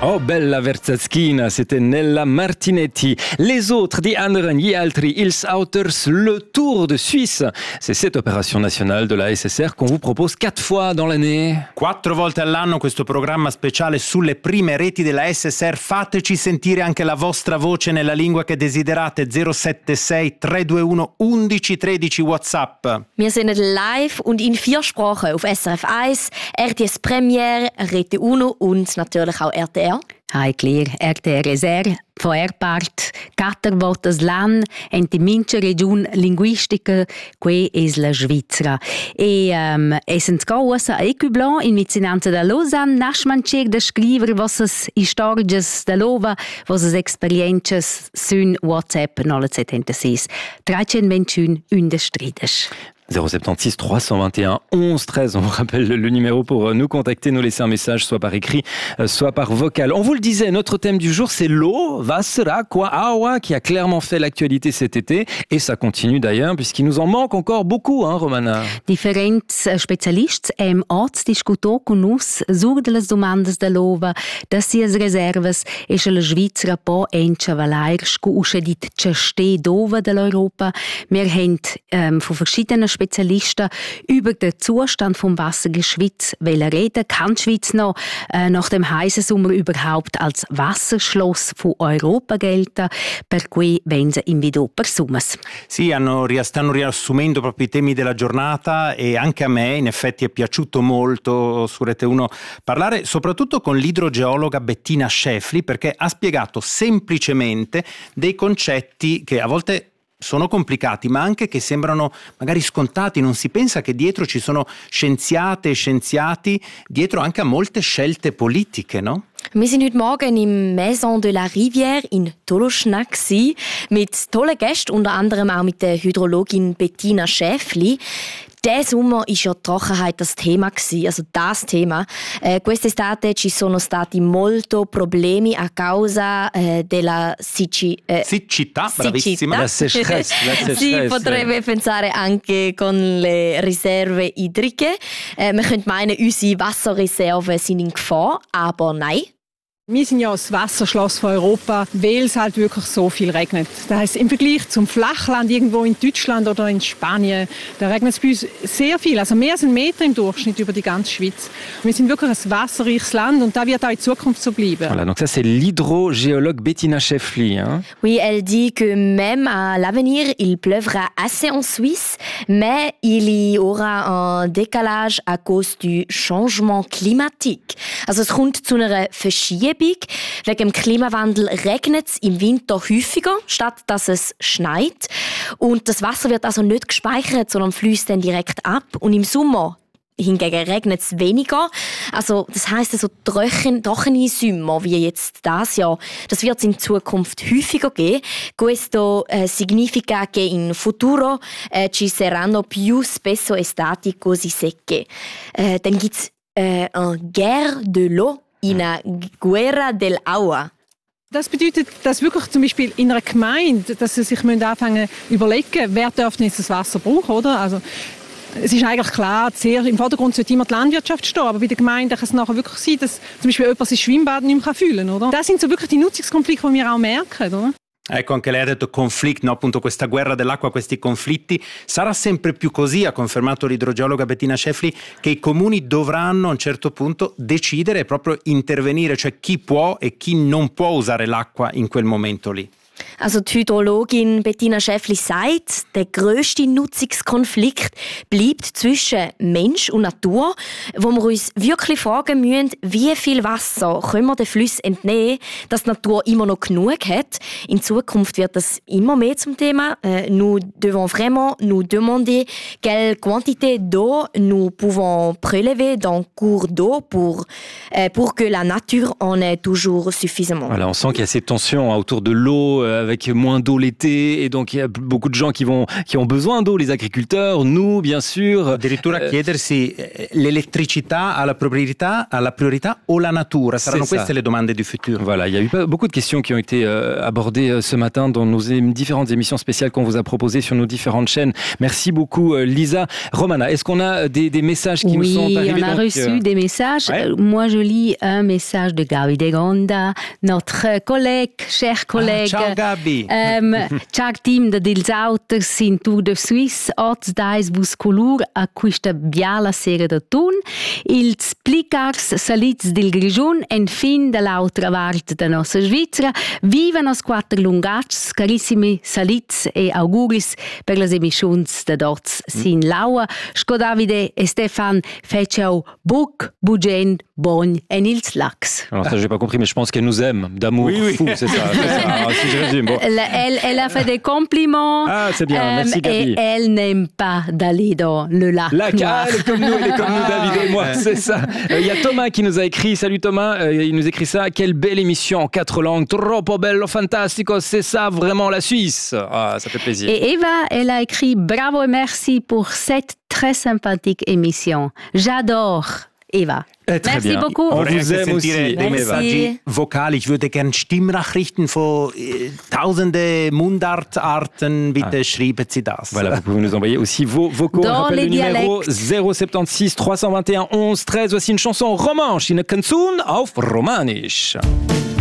Oh bella Verzaschina, c'était Nella Martinetti. Les autres, die anderen, gli altri, ils Auters, le Tour de Suisse. C'est cette opération nationale de la SSR qu'on vous propose 4 fois dans l'année. 4 volte all'anno questo programma speciale sulle prime reti della SSR. Fateci sentire anche la vostra voce nella lingua che desiderate. 076 321 1113 WhatsApp. Wir sind live und in 4 Sprachen auf SRF 1, RTS Premiere, Rete Uno und natürlich auch RTR. Hai clear, RTR von Part 4 votas l'an en die mince region linguistica que es la Svizzera. Essens causa a Ecublan in vicinanza da Lausanne nasmancer da scriver vossas historias da lova, vossas experiences sun WhatsApp 976 321 1 076 321 11 13. On vous rappelle le numéro pour nous contacter, nous laisser un message, soit par écrit, soit par vocal. On vous le disait, notre thème du jour, c'est l'eau, Wasser, Aqua, Aua, qui a clairement fait l'actualité cet été. Et ça continue d'ailleurs, puisqu'il nous en manque encore beaucoup, hein, Romana? Differents specialists hem oz discuto con nus sur de las domandas da lova, da sias reservas, e che la Svizzera po encha valair sco usche dit c'ste dova dell'Europa. Wir haben von verschiedenen Spezialisten über den Zustand vom Wasser in der Schweiz reden. Kann die Schweiz noch nach dem heißen Sommer überhaupt als Wasserschloss von Europa gelten? Per cui vengono invito persumas. Sì, stanno riassumendo proprio i temi della giornata e anche a me in effetti è piaciuto molto su Rete 1 parlare soprattutto con l'idrogeologa Bettina Schäfli, perché ha spiegato semplicemente dei concetti che a volte sono complicati, ma anche che sembrano magari scontati. Non si pensa che dietro ci sono scienziate e scienziati, dietro anche a molte scelte politiche, no? Wir sind heute Morgen im Maison de la Rivière in Toloschnack mit tollen Gästen, unter anderem auch mit der Hydrologin Bettina Schäfli. Der Sommer war ja die Trockenheit das Thema, also das Thema. Quest'estate ci sono stati molto problemi a causa della siccità, bravissima. La sécheresse. Si potrebbe pensare anche con le riserve idriche. Man könnte meinen, unsere Wasserreserven sind in Gefahr, aber nein. Wir sind ja das Wasserschloss von Europa, weil es halt wirklich so viel regnet. Das heisst, im Vergleich zum Flachland irgendwo in Deutschland oder in Spanien, da regnet es bei uns sehr viel, also mehr als 1 Meter im Durchschnitt über die ganze Schweiz. Wir sind wirklich ein wasserreiches Land und das wird auch in Zukunft so bleiben. Voilà, donc ça c'est l'hydrogéologue Bettina Schäfli. Hein? Oui, elle dit que même à l'avenir, il pleuvra assez en Suisse, mais il y aura un décalage à cause du changement climatique. Also es kommt zu einer Verschiebung. Wegen dem Klimawandel regnet es im Winter häufiger, statt dass es schneit. Und das Wasser wird also nicht gespeichert, sondern fließt dann direkt ab. Und im Sommer hingegen regnet es weniger. Also, das heisst, so trockene Sommer wie jetzt das Jahr, das wird es in Zukunft häufiger geben. Questo significa che in futuro ci saranno più spesso estati così secche. Dann gibt es eine Guerre de l'eau. In einer Guerra del Agua. Das bedeutet, dass wirklich zum Beispiel in einer Gemeinde, dass sie sich anfangen zu überlegen, wer darf jetzt das Wasser brauchen, oder? Also, es ist eigentlich klar, sehr im Vordergrund sollte immer die Landwirtschaft stehen, aber bei der Gemeinde kann es nachher wirklich sein, dass zum Beispiel jemand sein Schwimmbad nicht mehr fühlen kann, oder? Das sind so wirklich die Nutzungskonflikte, die wir auch merken, oder? Ecco, anche lei ha detto conflict, no? Appunto questa guerra dell'acqua, questi conflitti. Sarà sempre più così, ha confermato l'idrogeologa Bettina Schäfli, che i comuni dovranno a un certo punto decidere e proprio intervenire, cioè chi può e chi non può usare l'acqua in quel momento lì. Also die Hydrologin Bettina Schäfli sagt, der grösste Nutzungskonflikt bleibt zwischen Mensch und Natur, wo wir uns wirklich fragen müssen, wie viel Wasser können wir den Flüssen entnehmen, dass die Natur immer noch genug hat. In Zukunft wird das immer mehr zum Thema. Nous devons vraiment nous demander quelle quantité d'eau nous pouvons prélever dans cours d'eau pour que la nature en ait toujours suffisamment. Voilà, on sent qu'il y a ces tensions autour de l'eau avec moins d'eau l'été, et donc il y a beaucoup de gens qui ont besoin d'eau, les agriculteurs, nous, bien sûr. Addirittura chiedersi l'elettricità alla priorità o la natura. Saranno queste le domande du futur. Voilà, il y a eu beaucoup de questions qui ont été abordées ce matin dans nos différentes émissions spéciales qu'on vous a proposées sur nos différentes chaînes. Merci beaucoup Lisa. Romana, est-ce qu'on a des messages qui nous sont arrivés? Oui, on a reçu des messages. Moi, je lis un message de Gabi De Gonda, notre cher collègue. Ciao Gabi. Ciao team dils auters in Tour de Suisse. Oz dais bus colur a questa biala sera de tun. Ils plicars salits del Grigiun en fin de l'altra part de nostra Svizzera. Viva nos quattro lungats, carissimi salits e auguris per les emissions de dots sin laua. Sco Davide e Stefan fecciau buc, bugen, bogn en ils lacs. Alors ça, j'ai pas compris, mais je pense qu'elle nous aime d'amour fou, c'est ça. Alors, si je résume, bon. Elle a fait des compliments. Ah, c'est bien, merci Gabi. Et elle n'aime pas d'aller dans le lac. Elle est comme nous, David et moi, c'est ça. Il y a Thomas qui nous a écrit. Salut Thomas, il nous écrit ça. Quelle belle émission en 4 langues. Troppo bello, fantastico. C'est ça vraiment la Suisse. Ah, ça fait plaisir. Et Eva, elle a écrit bravo et merci pour cette très sympathique émission. J'adore. Eva. Merci bien. beaucoup. On vous aime aussi. Dei messaggi vocali. Ich würde gerne Stimmnachrichten von tausende Mundartarten. Bitte schreiben Sie das. Voilà, vous pouvez nous envoyer aussi vos vocaux. Dans On rappelle les le numéro 076 321 11 13. Voici une chanson romanche, une canzone auf Romanisch.